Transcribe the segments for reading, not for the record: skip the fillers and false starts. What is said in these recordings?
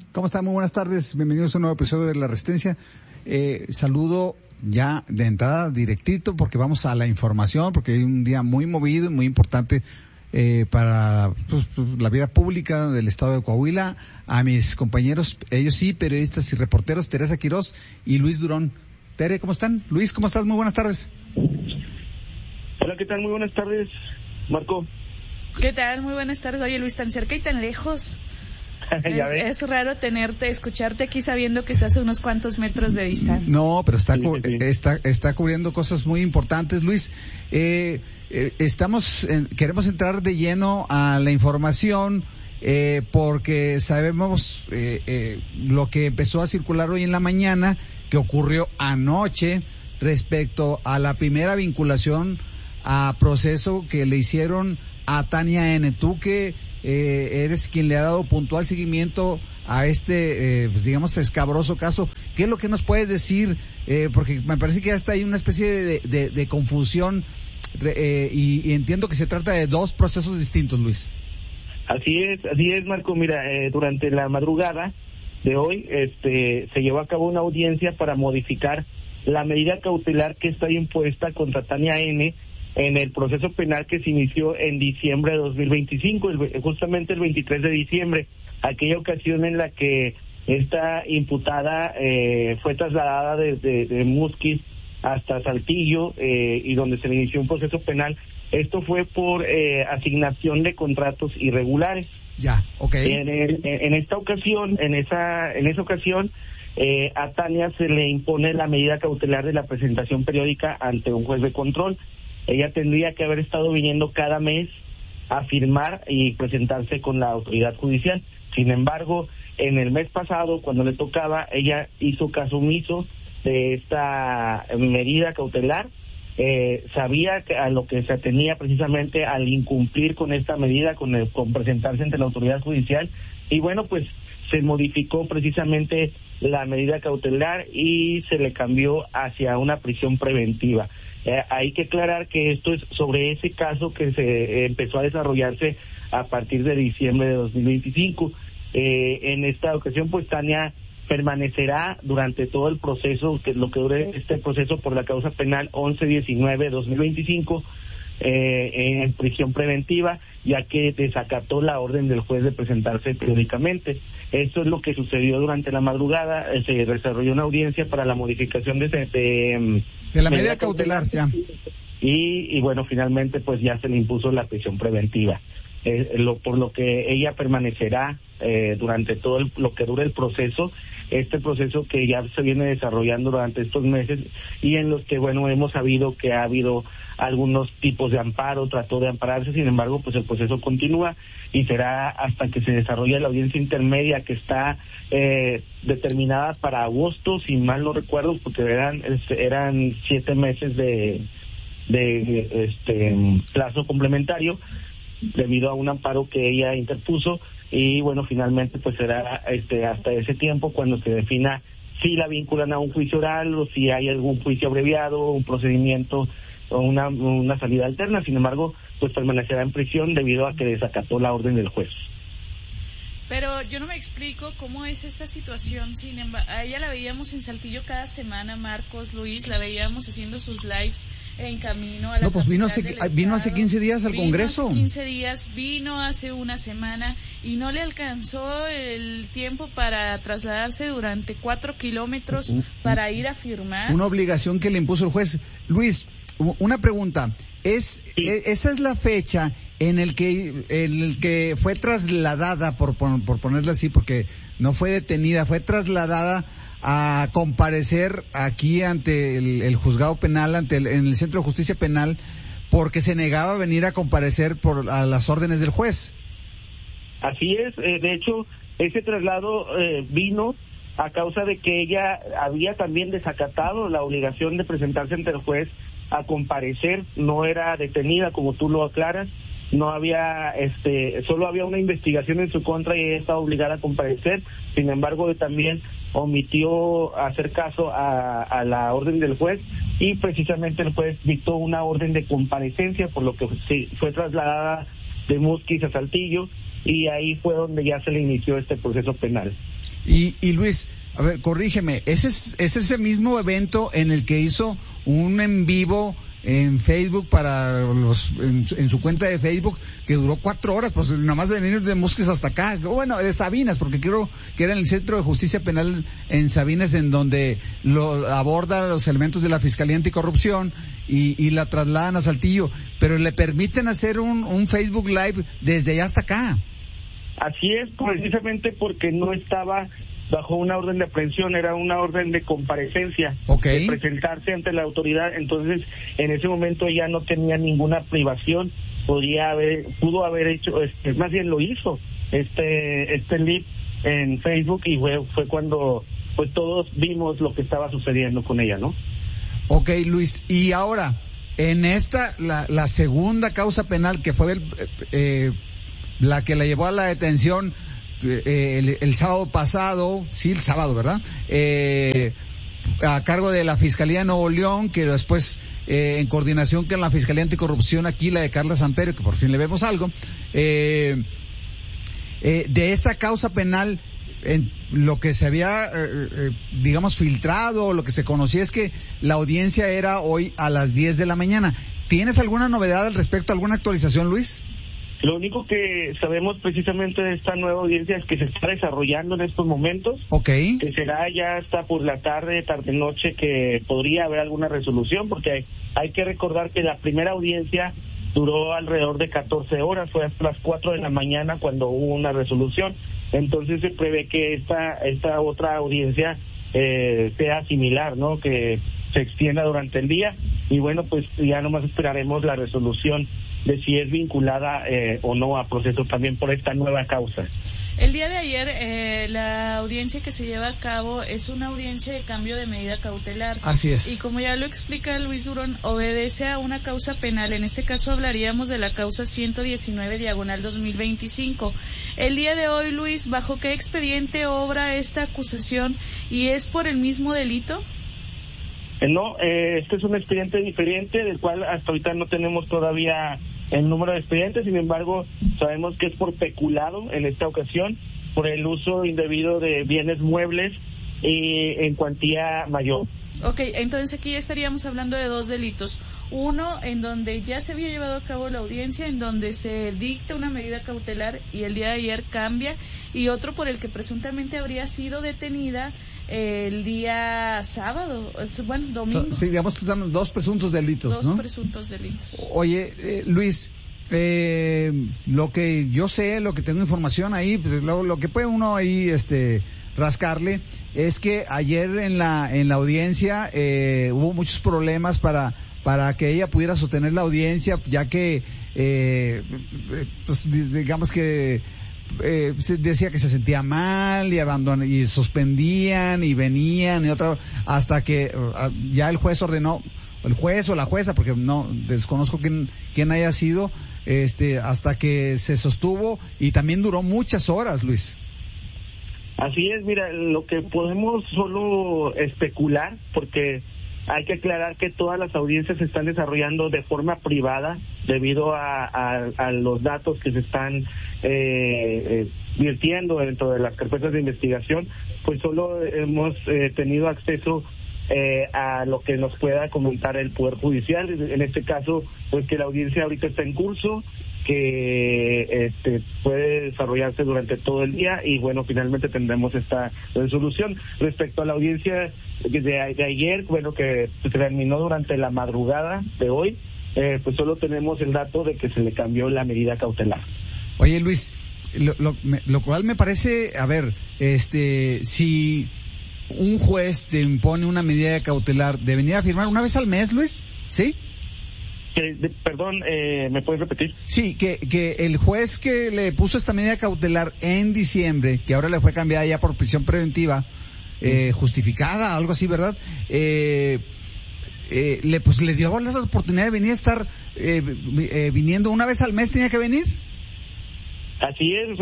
¿Cómo están? Muy buenas tardes. Bienvenidos a un nuevo episodio de La Resistencia. Saludo ya de entrada directito porque vamos a la información, porque hay un día muy movido y muy importante para la vida pública del estado de Coahuila. A mis compañeros, ellos sí, periodistas y reporteros, Teresa Quirós y Luis Durón. Tere, ¿cómo están? Luis, ¿cómo estás? Muy buenas tardes. Hola, ¿qué tal? Muy buenas tardes, Marco. ¿Qué tal? Muy buenas tardes. Oye, Luis, tan cerca y tan lejos. Es raro escucharte aquí sabiendo que estás a unos cuantos metros de distancia. No, pero está cubriendo cosas muy importantes, Luis. Queremos entrar de lleno a la información porque sabemos lo que empezó a circular hoy en la mañana, que ocurrió anoche respecto a la primera vinculación a proceso que le hicieron a Tania N. Tú que eres quien le ha dado puntual seguimiento a este, digamos, escabroso caso. ¿Qué es lo que nos puedes decir? Porque me parece que hasta hay una especie de confusión y entiendo que se trata de dos procesos distintos, Luis. Así es, Marco. Mira, durante la madrugada de hoy se llevó a cabo una audiencia para modificar la medida cautelar que está impuesta contra Tania N. en el proceso penal que se inició en diciembre de 2025, justamente el 23 de diciembre, aquella ocasión en la que esta imputada fue trasladada desde Musquis hasta Saltillo y donde se le inició un proceso penal. Esto fue por asignación de contratos irregulares. Ya, okay. En esta ocasión, en esa ocasión, a Tania se le impone la medida cautelar de la presentación periódica ante un juez de control. Ella tendría que haber estado viniendo cada mes a firmar y presentarse con la autoridad judicial. Sin embargo, en el mes pasado, cuando le tocaba, ella hizo caso omiso de esta medida cautelar. Sabía que a lo que se atenía precisamente al incumplir con esta medida, con presentarse ante la autoridad judicial. Y bueno, pues se modificó precisamente la medida cautelar y se le cambió hacia una prisión preventiva. Hay que aclarar que esto es sobre ese caso que se empezó a desarrollarse a partir de diciembre de 2025. En esta ocasión, pues Tania permanecerá durante todo el proceso, que lo que dure este proceso por la causa penal 11-19-2025, en prisión preventiva, ya que desacató la orden del juez de presentarse periódicamente. Esto es lo que sucedió durante la madrugada. Se desarrolló una audiencia para la modificación de la medida cautelar, ya. Y bueno, finalmente pues ya se le impuso la prisión preventiva. Por lo que ella permanecerá durante todo lo que dure el proceso, este proceso que ya se viene desarrollando durante estos meses y en los que, bueno, hemos sabido que ha habido algunos tipos de amparo, trató de ampararse, sin embargo, pues el proceso continúa y será hasta que se desarrolle la audiencia intermedia que está determinada para agosto, si mal no recuerdo, porque eran 7 meses de plazo complementario debido a un amparo que ella interpuso. Y bueno, finalmente pues será hasta ese tiempo cuando se defina si la vinculan a un juicio oral o si hay algún juicio abreviado, un procedimiento o una salida alterna. Sin embargo, pues permanecerá en prisión debido a que desacató la orden del juez. Pero yo no me explico cómo es esta situación. Sin embargo, a ella la veíamos en Saltillo cada semana, Marcos, Luis, la veíamos haciendo sus lives en camino a la vino hace 15 días al Congreso. Hace 15 días, vino hace una semana y no le alcanzó el tiempo para trasladarse durante 4 kilómetros para ir a firmar. Una obligación que le impuso el juez. Luis, una pregunta. ¿Esa es la fecha en el que fue trasladada, por ponerla así, porque no fue detenida, fue trasladada a comparecer aquí ante el juzgado penal, en el Centro de Justicia Penal, porque se negaba a venir a comparecer a las órdenes del juez? Así es. De hecho, ese traslado vino a causa de que ella había también desacatado la obligación de presentarse ante el juez a comparecer. No era detenida, como tú lo aclaras, no había, solo había una investigación en su contra y ella estaba obligada a comparecer. Sin embargo, también omitió hacer caso a la orden del juez y precisamente el juez dictó una orden de comparecencia, por lo que fue trasladada de Musquis a Saltillo y ahí fue donde ya se le inició este proceso penal. Y Luis, a ver, corrígeme, ¿es ese mismo evento en el que hizo un en vivo en Facebook para en su cuenta de Facebook que duró 4 horas, pues nada más venir de Musques hasta acá, bueno, de Sabinas, porque creo que era en el Centro de Justicia Penal en Sabinas, en donde aborda los elementos de la Fiscalía Anticorrupción y la trasladan a Saltillo, pero le permiten hacer un Facebook Live desde allá hasta acá. Así es, precisamente porque no estaba bajo una orden de aprehensión, era una orden de comparecencia, de presentarse ante la autoridad. Entonces en ese momento ella no tenía ninguna privación, pudo haber hecho, más bien lo hizo, este live en Facebook, y fue cuando pues todos vimos lo que estaba sucediendo con ella, ¿no? Ok, Luis, y ahora en esta la segunda causa penal, que fue la que la llevó a la detención el sábado pasado, sí, el sábado, ¿verdad? A cargo de la Fiscalía de Nuevo León, que después, en coordinación con la Fiscalía Anticorrupción aquí, la de Carla Samperio, que por fin le vemos algo, de esa causa penal, lo que se había, digamos, filtrado, lo que se conocía es que la audiencia era hoy a las 10 de la mañana. ¿Tienes alguna novedad al respecto, alguna actualización, Luis? Lo único que sabemos precisamente de esta nueva audiencia es que se está desarrollando en estos momentos. Okay. Que será ya hasta por la tarde-noche que podría haber alguna resolución, porque hay que recordar que la primera audiencia duró alrededor de 14 horas, fue hasta las 4 de la mañana cuando hubo una resolución. Entonces se prevé que esta otra audiencia sea similar, ¿no? Que se extienda durante el día, y bueno, pues ya nomás esperaremos la resolución de si es vinculada o no a proceso también por esta nueva causa. El día de ayer, la audiencia que se lleva a cabo es una audiencia de cambio de medida cautelar. Así es. Y como ya lo explica Luis Durón, obedece a una causa penal. En este caso hablaríamos de la causa 119/2025. El día de hoy, Luis, ¿bajo qué expediente obra esta acusación y es por el mismo delito? No, este es un expediente diferente del cual hasta ahorita no tenemos todavía el número de expedientes. Sin embargo, sabemos que es por peculado en esta ocasión, por el uso indebido de bienes muebles y en cuantía mayor. Ok, entonces aquí estaríamos hablando de 2 delitos. Uno, en donde ya se había llevado a cabo la audiencia, en donde se dicta una medida cautelar y el día de ayer cambia, y otro por el que presuntamente habría sido detenida el día sábado, bueno, domingo. Sí, digamos que están 2 presuntos delitos, ¿no? 2 presuntos delitos. Oye, Luis, lo que yo sé, lo que tengo información ahí, pues, lo que puede uno ahí rascarle, es que ayer en la audiencia hubo muchos problemas para que ella pudiera sostener la audiencia, ya que pues digamos que decía que se sentía mal y suspendían y venían y otra, hasta que ya el juez ordenó, el juez o la jueza, porque no desconozco quién haya sido, hasta que se sostuvo, y también duró muchas horas, Luis. Así es, mira, lo que podemos solo especular, porque hay que aclarar que todas las audiencias se están desarrollando de forma privada debido a los datos que se están virtiendo dentro de las carpetas de investigación. Pues solo hemos tenido acceso a lo que nos pueda comentar el Poder Judicial. En este caso, pues que la audiencia ahorita está en curso, que puede desarrollarse durante todo el día, y bueno, finalmente tendremos esta resolución. Respecto a la audiencia de ayer, bueno, que se terminó durante la madrugada de hoy, pues solo tenemos el dato de que se le cambió la medida cautelar. Oye, Luis, lo cual me parece, a ver, si un juez te impone una medida cautelar, ¿debería firmar una vez al mes, Luis? ¿Sí? Perdón, ¿me puedes repetir? Sí, que el juez que le puso esta medida cautelar en diciembre, que ahora le fue cambiada ya por prisión preventiva, justificada, algo así, ¿verdad? Le dio la oportunidad de venir a estar viniendo una vez al mes, ¿tenía que venir? Así es,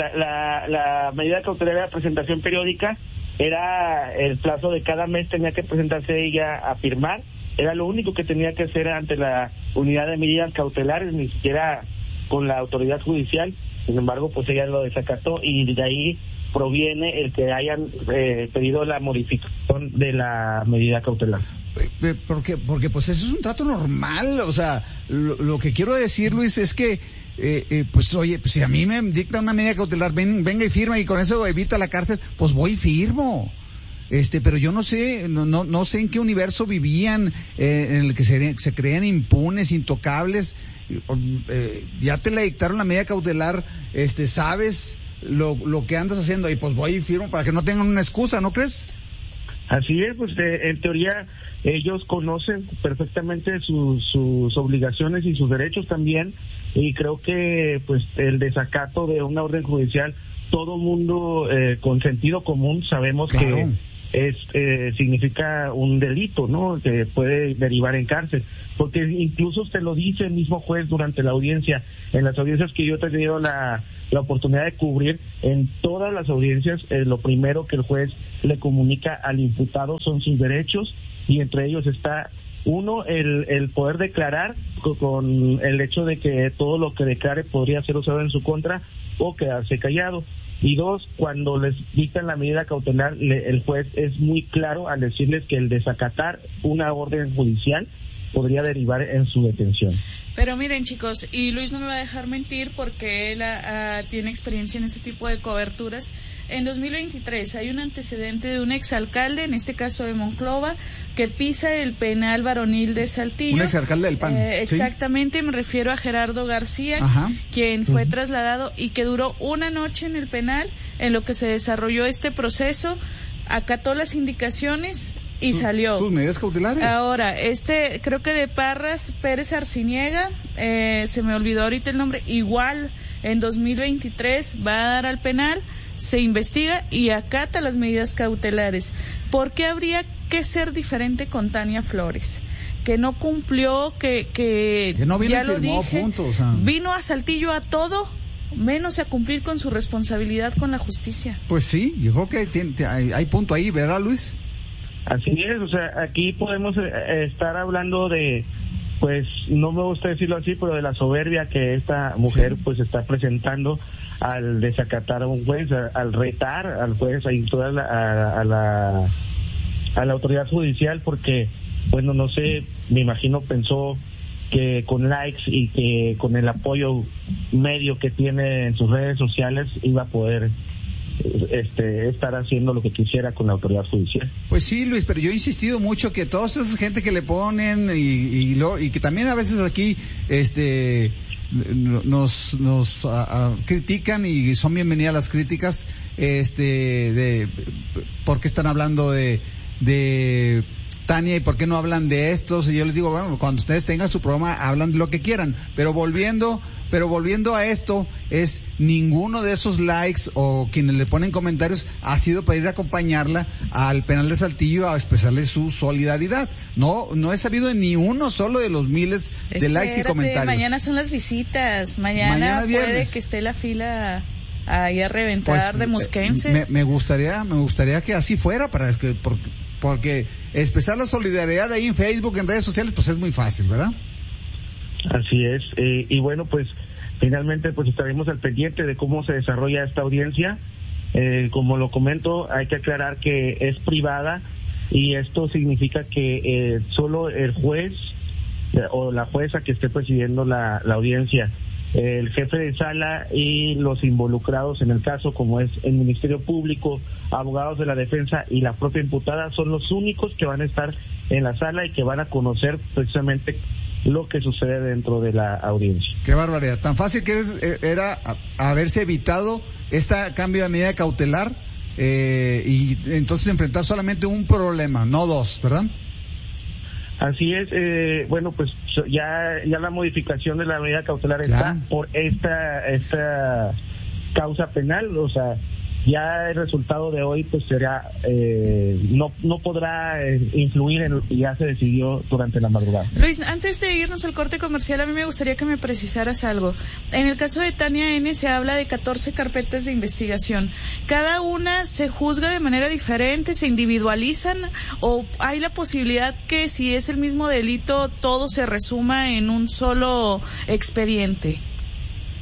la medida cautelar de presentación periódica era el plazo de cada mes, tenía que presentarse ella a firmar. Era lo único que tenía que hacer ante la unidad de medidas cautelares, ni siquiera con la autoridad judicial. Sin embargo, pues ella lo desacató, y de ahí proviene el que hayan pedido la modificación de la medida cautelar. Porque pues eso es un trato normal, o sea, lo que quiero decir, Luis, es que pues oye, pues si a mí me dicta una medida cautelar, venga y firma y con eso evita la cárcel, pues voy y firmo. Pero yo no sé en qué universo vivían, en el que se creían impunes, intocables. Ya te la dictaron la medida cautelar, sabes lo que andas haciendo y pues voy y firmo para que no tengan una excusa, ¿no crees? Así es, pues en teoría ellos conocen perfectamente sus obligaciones y sus derechos también, y creo que pues el desacato de una orden judicial, todo mundo con sentido común sabemos claro. Que significa un delito, ¿no? Que puede derivar en cárcel, porque incluso usted lo dice el mismo juez durante la audiencia, en las audiencias que yo he tenido la oportunidad de cubrir, en todas las audiencias lo primero que el juez le comunica al imputado son sus derechos, y entre ellos está uno, el poder declarar con el hecho de que todo lo que declare podría ser usado en su contra o quedarse callado. Y dos, cuando les dictan la medida cautelar, el juez es muy claro al decirles que el desacatar una orden judicial podría derivar en su detención. Pero miren, chicos, y Luis no me va a dejar mentir porque él tiene experiencia en este tipo de coberturas. En 2023 hay un antecedente de un exalcalde, en este caso de Monclova, que pisa el penal varonil de Saltillo. Un exalcalde del PAN. Exactamente, ¿sí? Me refiero a Gerardo García, ajá, quien fue trasladado y que duró una noche en el penal en lo que se desarrolló este proceso, acató las indicaciones y salió. ¿Sus medidas cautelares? Ahora, creo que de Parras Pérez Arciniega, se me olvidó ahorita el nombre, igual en 2023 va a dar al penal, se investiga y acata las medidas cautelares. ¿Por qué habría que ser diferente con Tania Flores? Que no cumplió, que no vino, ya lo dije, punto, o sea, vino a Saltillo a todo menos a cumplir con su responsabilidad con la justicia. Pues sí, yo creo que hay punto ahí, ¿verdad, Luis? Así es, o sea, aquí podemos estar hablando de, pues, no me gusta decirlo así, pero de la soberbia que esta mujer pues está presentando al desacatar a un juez, al retar al juez, a instruir a la autoridad judicial, porque, bueno, no sé, me imagino pensó que con likes y que con el apoyo medio que tiene en sus redes sociales iba a poder estar haciendo lo que quisiera con la autoridad judicial. Pues sí, Luis, pero yo he insistido mucho que toda esa gente que le ponen y que también a veces aquí nos critican, y son bienvenidas las críticas, porque están hablando de Tania y por qué no hablan de estos, y yo les digo, bueno, cuando ustedes tengan su programa hablan de lo que quieran, pero volviendo a esto, es ninguno de esos likes o quienes le ponen comentarios ha sido para ir a acompañarla al penal de Saltillo a expresarle su solidaridad. No he sabido de ni uno solo de los miles de likes y comentarios. Mañana son las visitas, mañana puede que esté la fila ahí a reventar, pues, de mosquenses. Me gustaría que así fuera, porque expresar la solidaridad ahí en Facebook, en redes sociales, pues es muy fácil, ¿verdad? Así es, y bueno, pues finalmente pues estaremos al pendiente de cómo se desarrolla esta audiencia. Como lo comento, hay que aclarar que es privada, y esto significa que solo el juez o la jueza que esté presidiendo la audiencia, el jefe de sala y los involucrados en el caso, como es el Ministerio Público, abogados de la defensa y la propia imputada, son los únicos que van a estar en la sala y que van a conocer precisamente lo que sucede dentro de la audiencia. Qué barbaridad, tan fácil que era haberse evitado este cambio de medida cautelar, y entonces enfrentar solamente un problema, no dos, ¿verdad? Así es, bueno, pues ya la modificación de la medida cautelar está por esta causa penal, o sea, ya el resultado de hoy pues será no podrá influir en lo que ya se decidió durante la madrugada. Luis, antes de irnos al corte comercial, a mí me gustaría que me precisaras algo. En el caso de Tania N se habla de 14 carpetas de investigación. ¿Cada una se juzga de manera diferente, se individualizan, o hay la posibilidad que si es el mismo delito todo se resuma en un solo expediente?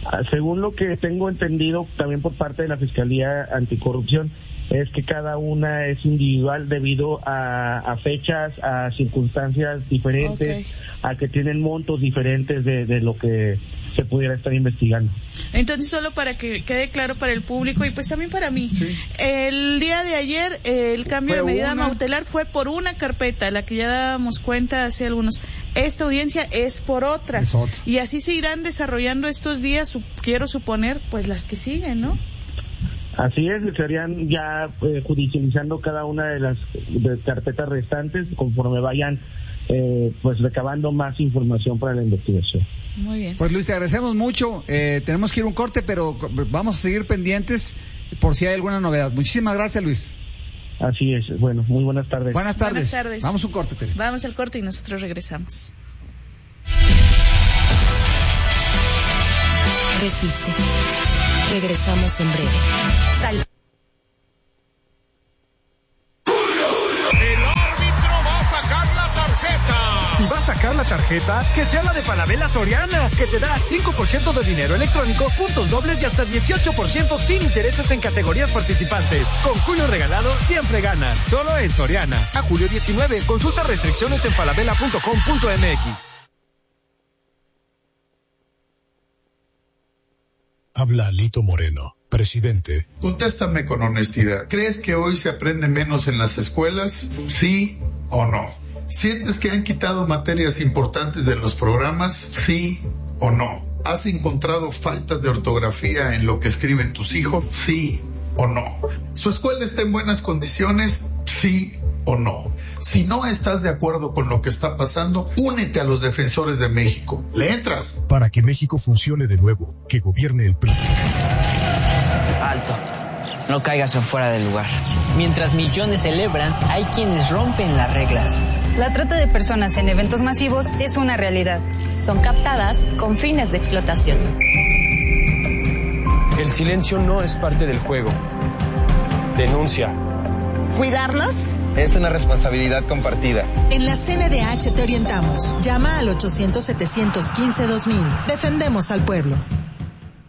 Según lo que tengo entendido también por parte de la Fiscalía Anticorrupción, es que cada una es individual debido a fechas, a circunstancias diferentes, a que tienen montos diferentes de lo que se pudiera estar investigando. Entonces, solo para que quede claro para el público y pues también para mí, el día de ayer el cambio de medida cautelar fue por una carpeta, la que ya dábamos cuenta hace algunos. Esta audiencia es por otra. Y así se irán desarrollando estos días, quiero suponer, pues las que siguen, ¿no? Así es, estarían ya judicializando cada una de las carpetas restantes conforme vayan pues recabando más información para la investigación. Muy bien. Pues Luis, te agradecemos mucho. Tenemos que ir a un corte, pero vamos a seguir pendientes por si hay alguna novedad. Muchísimas gracias, Luis. Así es. Bueno, muy buenas tardes. Buenas tardes. Vamos a un corte, Tere. Vamos al corte y nosotros regresamos. Resiste. Regresamos en breve. Sal. El árbitro va a sacar la tarjeta. Si va a sacar la tarjeta, que sea la de Falabella Soriana, que te da 5% de dinero electrónico, puntos dobles y hasta 18% sin intereses en categorías participantes. Con Julio regalado, siempre ganas. Solo en Soriana. A julio 19. Consulta restricciones en falabella.com.mx. Habla Alito Moreno, presidente. Contéstame con honestidad. ¿Crees que hoy se aprende menos en las escuelas? ¿Sí o no? ¿Sientes que han quitado materias importantes de los programas? ¿Sí o no? ¿Has encontrado faltas de ortografía en lo que escriben tus hijos? ¿Sí o no? ¿Su escuela está en buenas condiciones? ¿Sí o no? Si no estás de acuerdo con lo que está pasando, únete a los defensores de México. ¿Le entras? Para que México funcione de nuevo, que gobierne el PRI. Alto. No caigas en fuera del lugar. Mientras millones celebran, hay quienes rompen las reglas. La trata de personas en eventos masivos es una realidad. Son captadas con fines de explotación. El silencio no es parte del juego. Denuncia. ¿Cuidarnos? Es una responsabilidad compartida. En la CNDH te orientamos. Llama al 800-715-2000. Defendemos al pueblo.